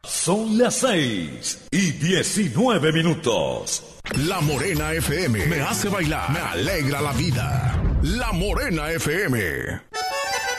Son las 6:19. La Morena FM me hace bailar, me alegra la vida. La Morena FM.